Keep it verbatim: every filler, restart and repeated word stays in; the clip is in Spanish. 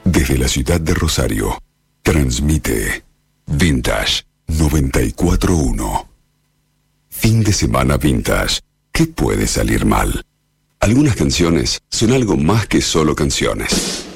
Desde la ciudad de Rosario, transmite Vintage noventa y cuatro punto uno. Fin de semana Vintage. ¿Qué puede salir mal? Algunas canciones son algo más que solo canciones.